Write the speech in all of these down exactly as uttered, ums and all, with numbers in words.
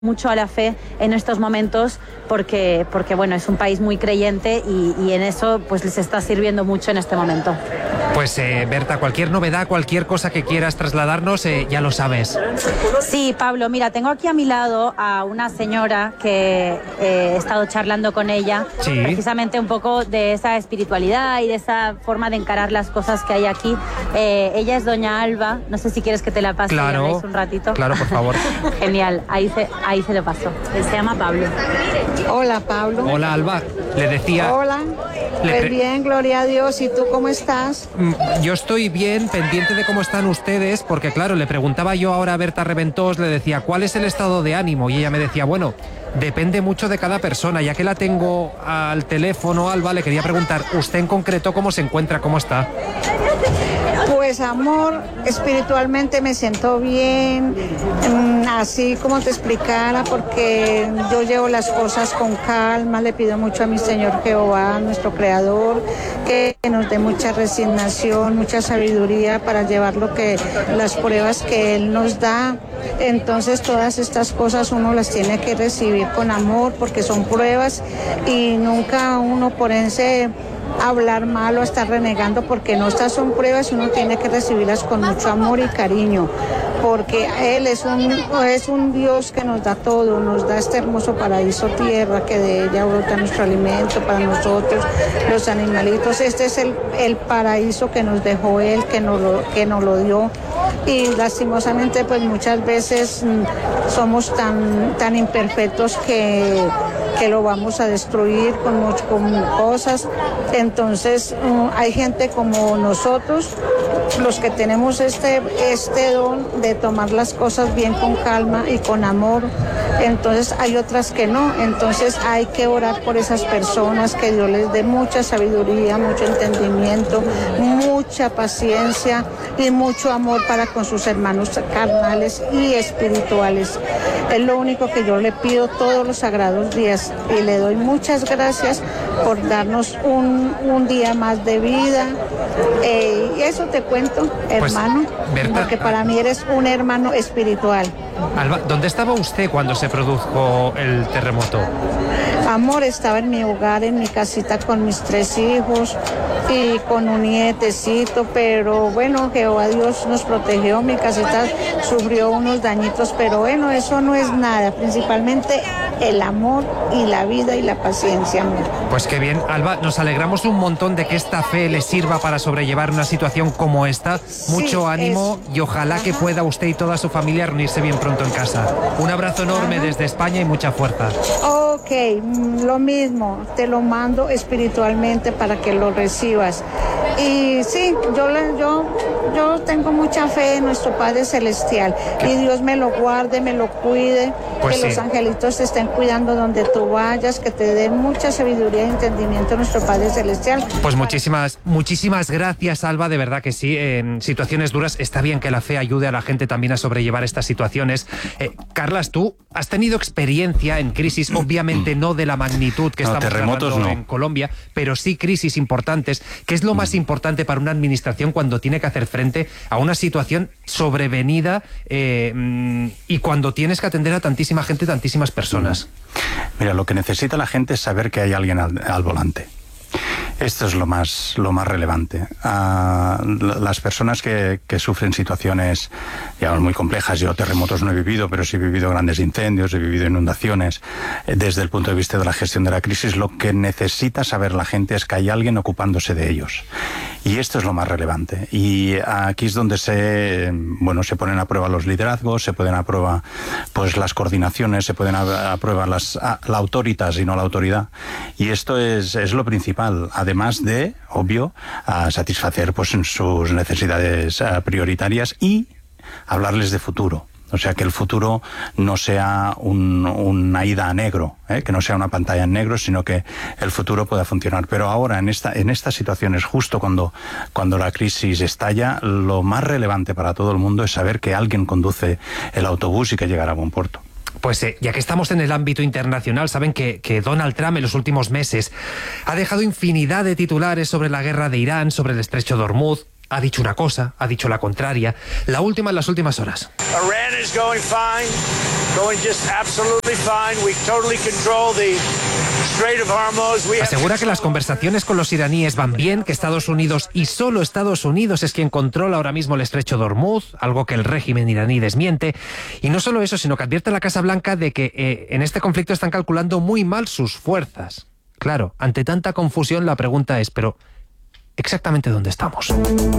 mucho a la fe en estos momentos porque, porque bueno, es un país muy creyente y, y en eso pues les está sirviendo mucho en este momento. Pues eh, Berta, cualquier novedad, cualquier cosa que quieras trasladarnos, eh, ya lo sabes. Sí, Pablo, mira, tengo aquí a mi lado a una señora que eh, he estado charlando con ella, sí, precisamente un poco de esa espiritualidad y de esa forma de encarar las cosas que hay aquí. Eh, ella es doña Alba, no sé si quieres que te la pase claro, y habléis un ratito. Claro, por favor. Genial, ahí se, ahí se lo paso. Él se llama Pablo. Hola, Pablo. Hola, Alba. Le decía... Hola. Le Pues pre... bien, gloria a Dios. ¿Y tú cómo estás? Yo estoy bien, pendiente de cómo están ustedes, porque claro, le preguntaba yo ahora a Berta Reventós, le decía, ¿cuál es el estado de ánimo? Y ella me decía, bueno, depende mucho de cada persona. Ya que la tengo al teléfono, Alba, le quería preguntar, ¿usted en concreto cómo se encuentra, cómo está? Pues amor, espiritualmente me siento bien, así como te explicara, porque yo llevo las cosas con calma, le pido mucho a mi Señor Jehová, nuestro Creador, que nos dé mucha resignación, mucha sabiduría para llevar lo que, las pruebas que Él nos da. Entonces todas estas cosas uno las tiene que recibir con amor, porque son pruebas y nunca uno ponerse hablar mal o estar renegando, porque no, estas son pruebas y uno tiene que recibirlas con mucho amor y cariño, porque Él es un, es un Dios que nos da todo, nos da este hermoso paraíso tierra, que de ella brota nuestro alimento para nosotros, los animalitos. Este es el, el paraíso que nos dejó Él, que nos lo, que nos lo dio. Y lastimosamente pues muchas veces somos tan, tan imperfectos que, que lo vamos a destruir con, mucho, con cosas. Entonces um, hay gente como nosotros, los que tenemos este, este don de tomar las cosas bien con calma y con amor. Entonces hay otras que no. Entonces hay que orar por esas personas, que Dios les dé mucha sabiduría, mucho entendimiento, mucha paciencia y mucho amor para con sus hermanos carnales y espirituales. Es lo único que yo le pido todos los sagrados días, y le doy muchas gracias por darnos un, un día más de vida. Eh, y eso te cuento, hermano, pues, Berta, porque para mí eres un hermano espiritual. Alba, ¿dónde estaba usted cuando se produjo el terremoto? Amor, estaba en mi hogar, en mi casita con mis tres hijos y con un nietecito, pero bueno, Jehová Dios nos protegió, mi casita sufrió unos dañitos, pero bueno, eso no es nada, principalmente el amor y la vida y la paciencia, amor. Pues qué bien, Alba, nos alegramos un montón de que esta fe le sirva para sobrellevar una situación como esta. Mucho sí, ánimo es... y ojalá Ajá. que pueda usted y toda su familia reunirse bien pronto en casa. Un abrazo enorme Ajá. desde España y mucha fuerza. Ok, lo mismo, te lo mando espiritualmente para que lo recibas. Y sí, yo, yo, yo tengo mucha fe en nuestro Padre Celestial, y Dios me lo guarde, me lo cuide, pues que sí. los angelitos te estén cuidando donde tú vayas, que te den mucha sabiduría y entendimiento nuestro Padre Celestial. Pues muchísimas, muchísimas gracias, Alba, de verdad que sí. En situaciones duras está bien que la fe ayude a la gente también a sobrellevar estas situaciones. Eh, Carlas, tú has tenido experiencia en crisis, obviamente no de la magnitud que no, estamos terremotos no. en Colombia, pero sí crisis importantes. ¿Qué es lo más importante para una administración cuando tiene que hacer frente a una situación sobrevenida eh, y cuando tienes que atender a tantísima gente, tantísimas personas? Mira, lo que necesita la gente es saber que hay alguien al, al volante. Esto es lo más, lo más relevante. Uh, las personas que, que sufren situaciones, digamos, muy complejas, yo terremotos no he vivido, pero sí he vivido grandes incendios, he vivido inundaciones. Desde el punto de vista de la gestión de la crisis, lo que necesita saber la gente es que hay alguien ocupándose de ellos. Y esto es lo más relevante. Y aquí es donde se, bueno, se ponen a prueba los liderazgos, se ponen a prueba pues, las coordinaciones, se ponen a, a prueba las, a, la autoritas y no la autoridad. Y esto es, es lo principal. Además de, obvio, a satisfacer pues, sus necesidades uh, prioritarias y hablarles de futuro. O sea, que el futuro no sea un, una ida a negro, ¿eh? que no sea una pantalla en negro, sino que el futuro pueda funcionar. Pero ahora, en esta, en estas situaciones, justo cuando, cuando la crisis estalla, lo más relevante para todo el mundo es saber que alguien conduce el autobús y que llegará a buen puerto. Pues eh, ya que estamos en el ámbito internacional, saben que, que Donald Trump en los últimos meses ha dejado infinidad de titulares sobre la guerra de Irán, sobre el estrecho de Hormuz. Ha dicho una cosa, ha dicho la contraria. La última en las últimas horas. Iran is going fine. going just absolutely fine. We totally control the Strait of Hormuz. We have Asegura que las conversaciones con los iraníes van bien, que Estados Unidos y solo Estados Unidos es quien controla ahora mismo el estrecho de Hormuz, algo que el régimen iraní desmiente. Y no solo eso, sino que advierte a la Casa Blanca de que eh, en este conflicto están calculando muy mal sus fuerzas. Claro, ante tanta confusión la pregunta es, pero ¿exactamente dónde estamos?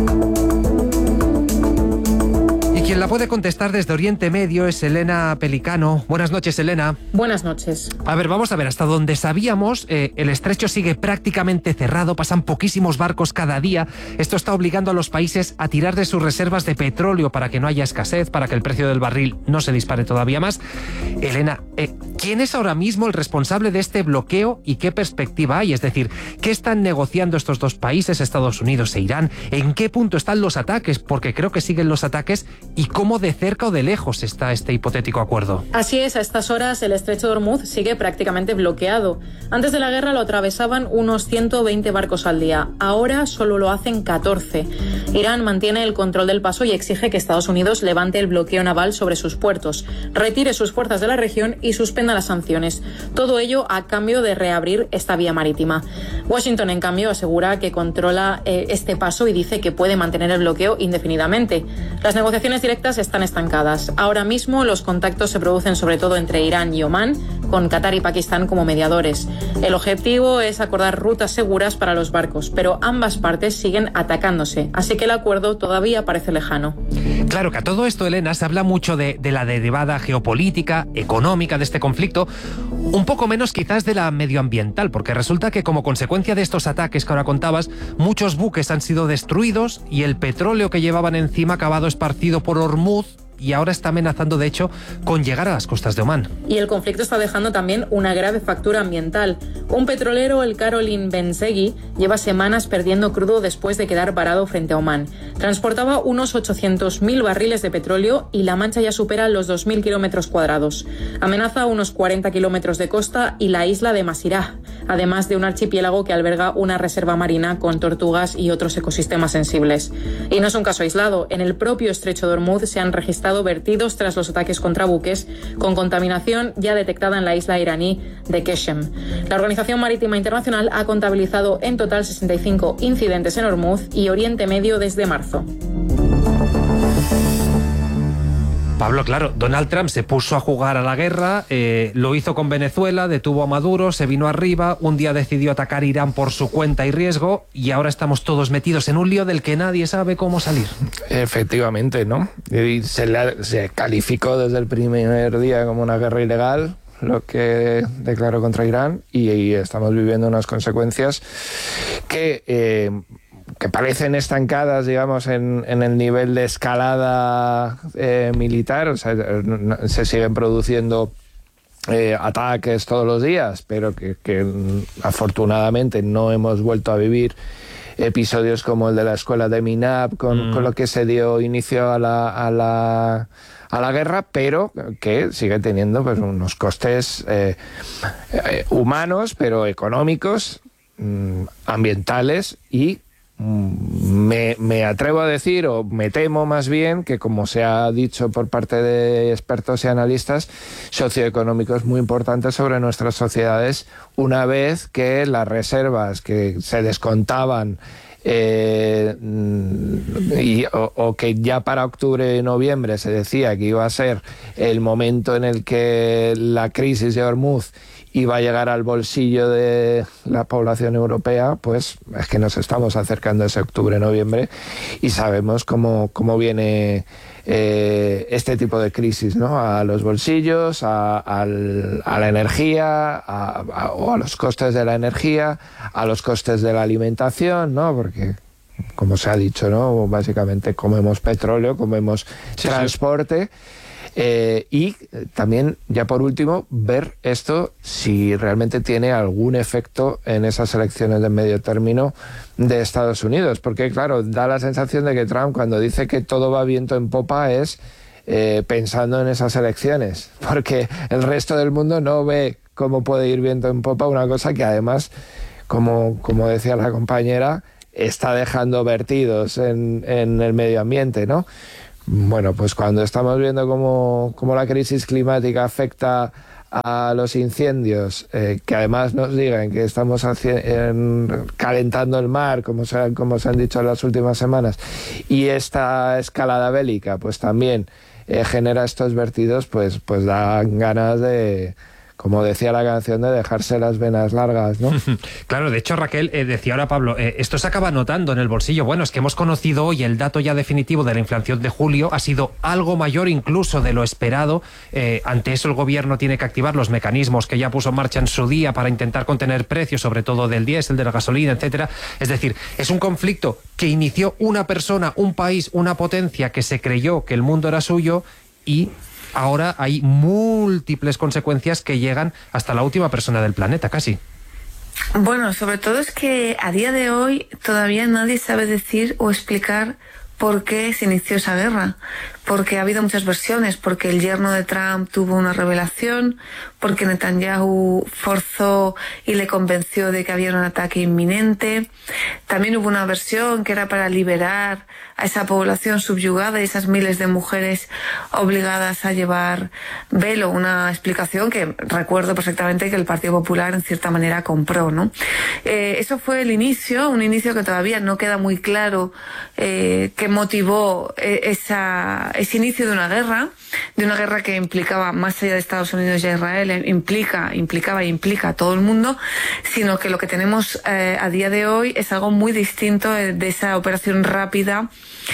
Y quien la puede contestar desde Oriente Medio es Elena Pelicano. Buenas noches, Elena. Buenas noches. A ver, vamos a ver, hasta donde sabíamos, eh, el estrecho sigue prácticamente cerrado, pasan poquísimos barcos cada día. Esto está obligando a los países a tirar de sus reservas de petróleo para que no haya escasez, para que el precio del barril no se dispare todavía más. Elena, eh, ¿quién es ahora mismo el responsable de este bloqueo y qué perspectiva hay? Es decir, ¿qué están negociando estos dos países, Estados Unidos e Irán? ¿En qué punto están los ataques? Porque creo que siguen los ataques. ¿Y cómo de cerca o de lejos está este hipotético acuerdo? Así es, a estas horas el estrecho de Hormuz sigue prácticamente bloqueado. Antes de la guerra lo atravesaban unos ciento veinte barcos al día. Ahora solo lo hacen catorce. Irán mantiene el control del paso y exige que Estados Unidos levante el bloqueo naval sobre sus puertos, retire sus fuerzas de la región y suspenda las sanciones. Todo ello a cambio de reabrir esta vía marítima. Washington, en cambio, asegura que controla eh, este paso y dice que puede mantener el bloqueo indefinidamente. Las negociaciones directas están estancadas. Ahora mismo los contactos se producen sobre todo entre Irán y Omán, con Qatar y Pakistán como mediadores. El objetivo es acordar rutas seguras para los barcos, pero ambas partes siguen atacándose, así que el acuerdo todavía parece lejano. Claro que a todo esto, Elena, se habla mucho de, de la derivada geopolítica, económica de este conflicto, un poco menos quizás de la medioambiental, porque resulta que como consecuencia de estos ataques que ahora contabas, muchos buques han sido destruidos y el petróleo que llevaban encima ha acabado esparcido por Hormuz y ahora está amenazando, de hecho, con llegar a las costas de Omán. Y el conflicto está dejando también una grave factura ambiental. Un petrolero, el Caroline Bensegui, lleva semanas perdiendo crudo después de quedar varado frente a Omán. Transportaba unos ochocientos mil barriles de petróleo y la mancha ya supera los dos mil kilómetros cuadrados. Amenaza unos cuarenta kilómetros de costa y la isla de Masirah, además de un archipiélago que alberga una reserva marina con tortugas y otros ecosistemas sensibles. Y no es un caso aislado. En el propio estrecho de Hormuz se han registrado vertidos tras los ataques contra buques, con contaminación ya detectada en la isla iraní de Keshem. La Organización Marítima Internacional ha contabilizado en total sesenta y cinco incidentes en Hormuz y Oriente Medio desde marzo. Pablo, claro, Donald Trump se puso a jugar a la guerra, eh, lo hizo con Venezuela, detuvo a Maduro, se vino arriba, un día decidió atacar Irán por su cuenta y riesgo y ahora estamos todos metidos en un lío del que nadie sabe cómo salir. Efectivamente, ¿no? Y se, la, se calificó desde el primer día como una guerra ilegal, lo que declaró contra Irán, y, y estamos viviendo unas consecuencias que... Eh, que parecen estancadas, digamos, en, en el nivel de escalada eh, militar. O sea, se siguen produciendo eh, ataques todos los días, pero que, que afortunadamente no hemos vuelto a vivir episodios como el de la escuela de Minab, con, mm. con lo que se dio inicio a la, a la, a la guerra, pero que sigue teniendo pues, unos costes eh, eh, humanos, pero económicos, mm, ambientales y Me, me atrevo a decir, o me temo más bien, que como se ha dicho por parte de expertos y analistas socioeconómicos muy importantes sobre nuestras sociedades, una vez que las reservas que se descontaban eh, y, o, o que ya para octubre y noviembre se decía que iba a ser el momento en el que la crisis de Hormuz iba a llegar al bolsillo de la población europea, pues es que nos estamos acercando a ese octubre-noviembre y sabemos cómo, cómo viene eh, este tipo de crisis, ¿no? A los bolsillos, a, a, a la energía, a, a, o a los costes de la energía, a los costes de la alimentación, ¿no? Porque, como se ha dicho, ¿no? Básicamente comemos petróleo, comemos sí, transporte. Sí. Eh, y también, ya por último, ver esto si realmente tiene algún efecto en esas elecciones de medio término de Estados Unidos, porque claro, da la sensación de que Trump, cuando dice que todo va viento en popa, es eh, pensando en esas elecciones, porque el resto del mundo no ve cómo puede ir viento en popa, una cosa que además, como, como decía la compañera, está dejando vertidos en, en el medio ambiente, ¿no? Bueno, pues cuando estamos viendo cómo, cómo la crisis climática afecta a los incendios, eh, que además nos digan que estamos en, calentando el mar, como se, como se han dicho en las últimas semanas, y esta escalada bélica pues también eh, genera estos vertidos, pues, pues dan ganas de, como decía la canción, de dejarse las venas largas, ¿no? Claro, de hecho, Raquel, eh, decía ahora Pablo, eh, esto se acaba notando en el bolsillo. Bueno, es que hemos conocido hoy el dato ya definitivo de la inflación de julio, ha sido algo mayor incluso de lo esperado. Eh, ante eso el gobierno tiene que activar los mecanismos que ya puso en marcha en su día para intentar contener precios, sobre todo del diésel, de la gasolina, etcétera. Es decir, es un conflicto que inició una persona, un país, una potencia que se creyó que el mundo era suyo, y ahora hay múltiples consecuencias que llegan hasta la última persona del planeta, casi. Bueno, sobre todo es que a día de hoy todavía nadie sabe decir o explicar por qué se inició esa guerra. Porque ha habido muchas versiones, porque el yerno de Trump tuvo una revelación, porque Netanyahu forzó y le convenció de que había un ataque inminente. También hubo una versión que era para liberar a esa población subyugada y esas miles de mujeres obligadas a llevar velo, una explicación que recuerdo perfectamente que el Partido Popular en cierta manera compró, ¿no? Eh, eso fue el inicio, un inicio que todavía no queda muy claro eh, qué motivó eh, esa ese inicio de una guerra, de una guerra que implicaba, más allá de Estados Unidos y Israel, implica, implicaba e implica a todo el mundo, sino que lo que tenemos eh, a día de hoy es algo muy distinto de, de esa operación rápida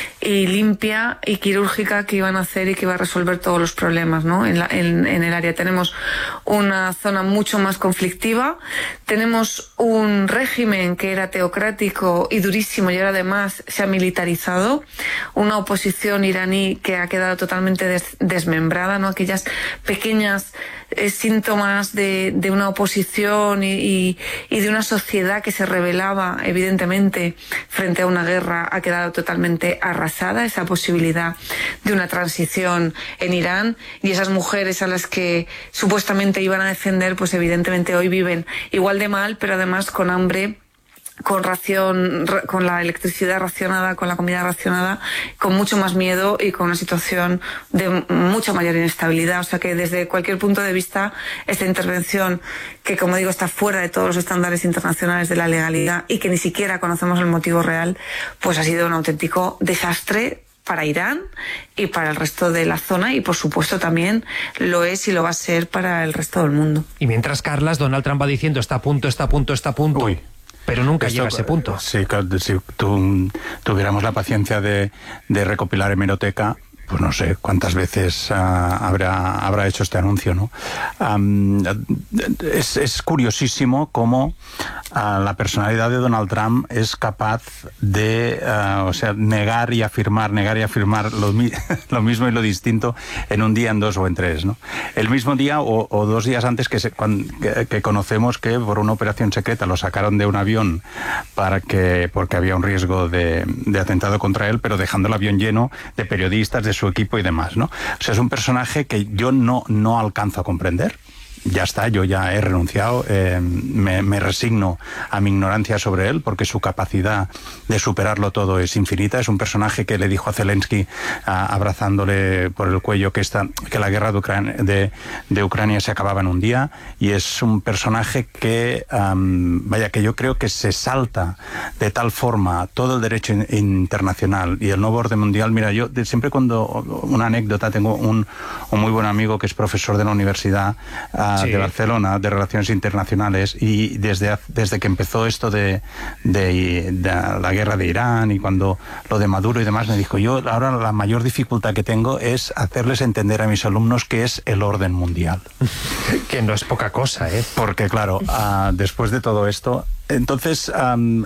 y limpia y quirúrgica que iban a hacer y que iba a resolver todos los problemas, ¿no? En, la, en, en el área tenemos una zona mucho más conflictiva, tenemos un régimen que era teocrático y durísimo y ahora además se ha militarizado, una oposición iraní que ha quedado totalmente des, desmembrada, ¿no? Aquellas pequeñas eh, síntomas de, de una oposición y, y, y de una sociedad que se rebelaba evidentemente frente a una guerra ha quedado totalmente arrasada, esa posibilidad de una transición en Irán, y esas mujeres a las que supuestamente iban a defender pues evidentemente hoy viven igual de mal, pero además con hambre, con ración, con la electricidad racionada, con la comida racionada, con mucho más miedo y con una situación de mucha mayor inestabilidad. O sea que desde cualquier punto de vista esta intervención, que como digo está fuera de todos los estándares internacionales de la legalidad y que ni siquiera conocemos el motivo real, pues ha sido un auténtico desastre para Irán y para el resto de la zona, y por supuesto también lo es y lo va a ser para el resto del mundo. Y mientras, Carlas, Donald Trump va diciendo está a punto, está a punto, está a punto. Uy. Pero nunca Esto, llega a ese punto. Sí, si tu, tuviéramos la paciencia de, de recopilar hemeroteca, pues no sé cuántas veces uh, habrá, habrá hecho este anuncio, ¿no? Um, es, es curiosísimo cómo uh, la personalidad de Donald Trump es capaz de, uh, o sea, negar y afirmar, negar y afirmar lo, lo mismo y lo distinto en un día, en dos o en tres, ¿no? El mismo día o, o dos días antes que, se, cuando, que, que conocemos que por una operación secreta lo sacaron de un avión para que, porque había un riesgo de, de atentado contra él, pero dejando el avión lleno de periodistas, de su equipo y demás, ¿no? O sea, es un personaje que yo no, no alcanzo a comprender. Ya está, yo ya he renunciado, eh, me, me resigno a mi ignorancia sobre él, porque su capacidad de superarlo todo es infinita. Es un personaje que le dijo a Zelensky, a, abrazándole por el cuello, que, esta, que la guerra de Ucrania, de, de Ucrania se acababa en un día, y es un personaje que, um, vaya, que yo creo que se salta de tal forma todo el derecho in, internacional y el nuevo orden mundial. Mira, yo de, siempre cuando, una anécdota, tengo un, un muy buen amigo que es profesor de la universidad, uh, Sí. de Barcelona, de Relaciones Internacionales, y desde, desde que empezó esto de, de, de la guerra de Irán y cuando lo de Maduro y demás, me dijo, yo ahora la mayor dificultad que tengo es hacerles entender a mis alumnos qué es el orden mundial. Que no es poca cosa, ¿eh? Porque claro, uh, después de todo esto, entonces, um,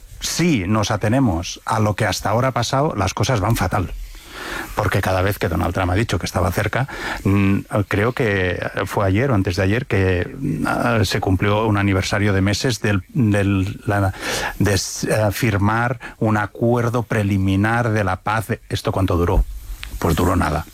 si nos atenemos a lo que hasta ahora ha pasado, las cosas van fatal. Porque cada vez que Donald Trump ha dicho que estaba cerca, mmm, creo que fue ayer o antes de ayer que uh, se cumplió un aniversario de meses del, del, la, de uh, firmar un acuerdo preliminar de la paz. ¿Esto cuánto duró? Pues duró nada.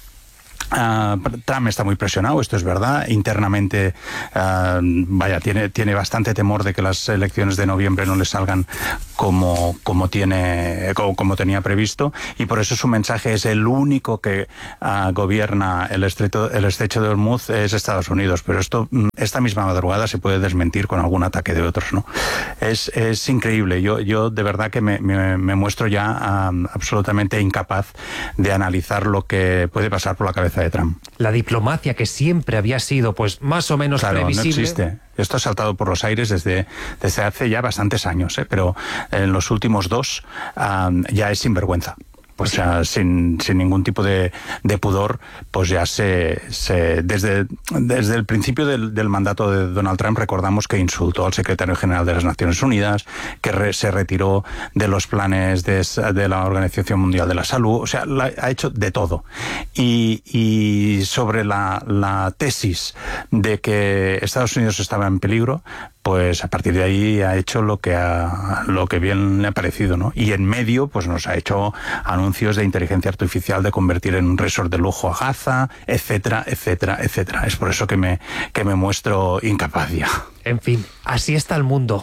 Uh, Trump está muy presionado, esto es verdad. Internamente, uh, vaya, tiene, tiene bastante temor de que las elecciones de noviembre no le salgan como, como, tiene, como, como tenía previsto, y por eso su mensaje es el único que uh, gobierna el estrecho, el estrecho de Hormuz es Estados Unidos, pero esto esta misma madrugada se puede desmentir con algún ataque de otros, ¿no? Es, es increíble. Yo, yo de verdad que me, me, me muestro ya um, absolutamente incapaz de analizar lo que puede pasar por la cabeza de Trump. La diplomacia que siempre había sido pues más o menos claro, previsible. No existe. Esto ha saltado por los aires desde, desde hace ya bastantes años, ¿eh? Pero en los últimos dos um, ya es sinvergüenza. Pues, o sea, sin, sin ningún tipo de, de pudor, pues ya se... se desde, desde el principio del, del mandato de Donald Trump recordamos que insultó al secretario general de las Naciones Unidas, que re, se retiró de los planes de, de la Organización Mundial de la Salud, o sea, la, ha hecho de todo. Y, y sobre la, la tesis de que Estados Unidos estaba en peligro, pues a partir de ahí ha hecho lo que ha, lo que bien le ha parecido, ¿no? Y en medio, pues nos ha hecho anuncios de inteligencia artificial de convertir en un resort de lujo a Gaza, etcétera, etcétera, etcétera. Es por eso que me, que me muestro incapaz ya. En fin, así está el mundo.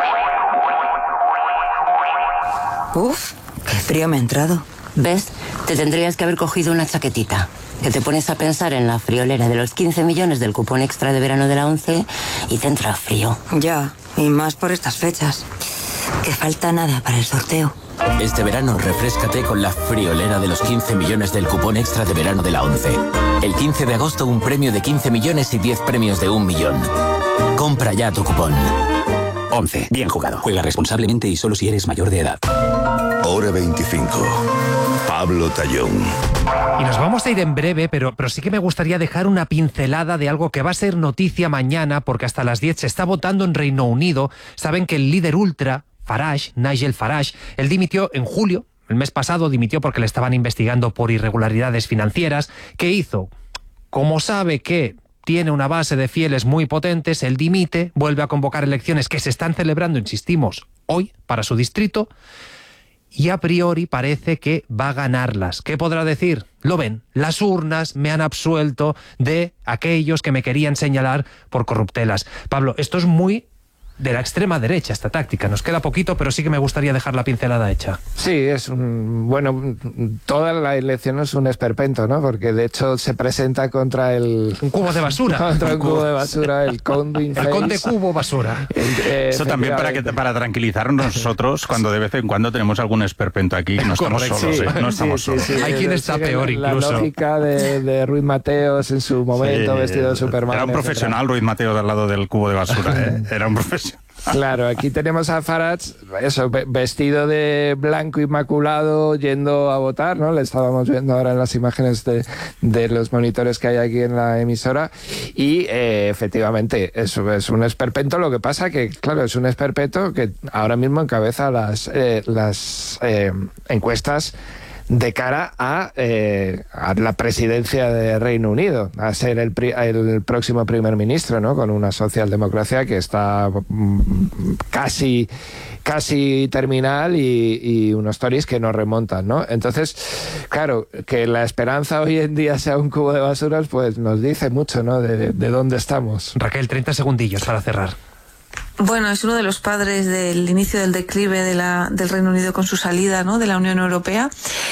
Uf, qué frío me ha entrado. ¿Ves? Te tendrías que haber cogido una chaquetita. Que te pones a pensar en la friolera de los quince millones del cupón extra de verano de la ONCE y te entra frío. Ya, y más por estas fechas. Que falta nada para el sorteo. Este verano refréscate con la friolera de los quince millones del cupón extra de verano de la ONCE. El quince de agosto un premio de quince millones y diez premios de un millón. Compra ya tu cupón. ONCE. Bien jugado. Juega responsablemente y solo si eres mayor de edad. Hora veinticinco. Pablo Tallón. Y nos vamos a ir en breve, pero, pero sí que me gustaría dejar una pincelada de algo que va a ser noticia mañana, porque hasta las diez se está votando en Reino Unido. Saben que el líder ultra, Farage, Nigel Farage, él dimitió en julio, el mes pasado dimitió porque le estaban investigando por irregularidades financieras. ¿Qué hizo? Como sabe que tiene una base de fieles muy potentes, él dimite, vuelve a convocar elecciones que se están celebrando, insistimos, hoy, para su distrito, y a priori parece que va a ganarlas. ¿Qué podrá decir? Lo ven, las urnas me han absuelto de aquellos que me querían señalar por corruptelas. Pablo, esto es muy de la extrema derecha, esta táctica. Nos queda poquito, pero sí que me gustaría dejar la pincelada hecha. Sí, es un... Bueno, toda la elección es un esperpento, ¿no? Porque de hecho se presenta contra el... Un cubo de basura. Contra un cubo de basura, el Conde El Conde Cubo Basura. Eh, Eso también para, que, para tranquilizarnos nosotros, cuando de vez en cuando tenemos algún esperpento aquí, no estamos Correcto, solos, sí, ¿eh? No estamos sí, solos. sí, sí. Hay quien está peor incluso. La lógica de, de Ruiz Mateos en su momento, Sí, vestido de Superman. Era un profesional, etcétera. Ruiz Mateo, al lado del cubo de basura, ¿eh? Era un profesional. Claro, aquí tenemos a Farage, eso, vestido de blanco inmaculado, yendo a votar, ¿no? Le estábamos viendo ahora en las imágenes de, de los monitores que hay aquí en la emisora. Y eh, efectivamente, eso es un esperpento. Lo que pasa que, claro, es un esperpento que ahora mismo encabeza las, eh, las eh, encuestas de cara a, eh, a la presidencia de Reino Unido, a ser el, pri el próximo primer ministro, ¿no? Con una socialdemocracia que está mm, casi casi terminal y, y unos Tories que no remontan, ¿no? Entonces, claro, que la esperanza hoy en día sea un cubo de basuras, pues nos dice mucho, ¿no? De, de dónde estamos. Raquel, treinta segundillos para cerrar. Bueno, es uno de los padres del inicio del declive de la, del Reino Unido con su salida, ¿no?, de la Unión Europea,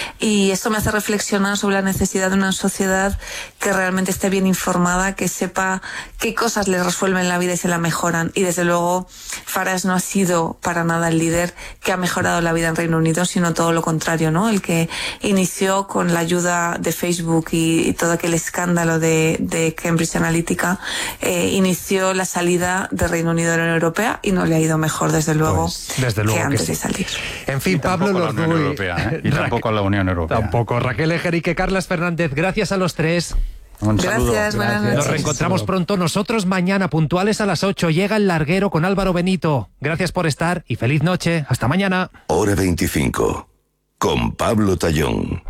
y esto me hace reflexionar sobre la necesidad de una sociedad que realmente esté bien informada, que sepa qué cosas le resuelven la vida y se la mejoran. Y desde luego Farage no ha sido para nada el líder que ha mejorado la vida en Reino Unido, sino todo lo contrario, ¿no? El que inició con la ayuda de Facebook y, y todo aquel escándalo de, de Cambridge Analytica, eh, inició la salida de Reino Unido de la Unión Europea y no le ha ido mejor, desde luego, pues, desde luego que antes que sí. de salir. En fin, Pablo Lorduy, ¿eh? Y tampoco a la Unión Europea. Tampoco. Raquel Ejerique, Carlas Fernández, gracias a los tres. Un saludo. Gracias, buenas noches. Nos reencontramos pronto nosotros mañana, puntuales a las ocho. Llega El Larguero con Álvaro Benito. Gracias por estar y feliz noche. Hasta mañana. Hora veinticinco. Con Pablo Tallón.